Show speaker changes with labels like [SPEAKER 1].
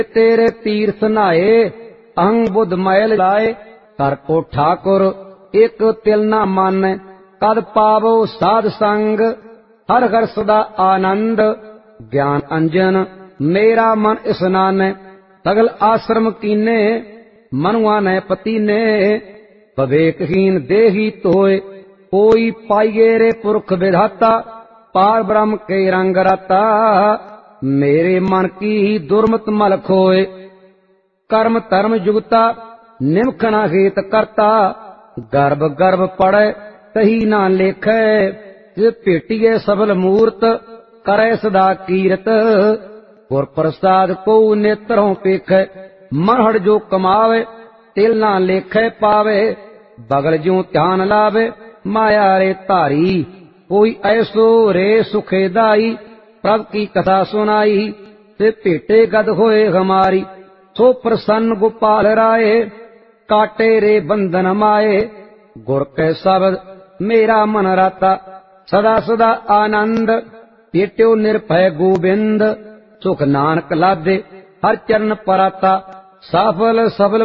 [SPEAKER 1] तेरे तीर्थ नहाए अहंग बुध मैल लाए। कर को ठाकुर एक तिल न मानै कद पावो साध संग। हर हर सदा आनंद ज्ञान अंजन मेरा मन स्नान। सगल आश्रम कीने मनुआ ने पतीने। विवेकहीन देही तोय कोई पाइये रे पुरख विधाता। पार ब्रह्म के रंग रता मेरे मन की दुर्मत मल खोए। कर्म धर्म जुगता निमख न हेत करता। गर्भ गर्भ पड़े तही न लेखै। जे भेटिए सबल मूर्त करे सदा कीरत। गुर प्रसाद को नेत्रों पेखै। मरहड़ जो कमावे तिल न लेखै पावे। बगल जो ध्यान लावे माया रे धारी। कोई ऐसो रे सुखेदाई प्रभ की कथा सुनाई। ते भेटे गद होए हमारी सो प्रसन्न गोपाल राय। काटे रे बंधन माए गुर के शब्द मेरा मन राता। सदा सदा आनंद पेट्यो निर्भय गोविंद। सुख नानक लादे हर चरण पराता। सफल सबल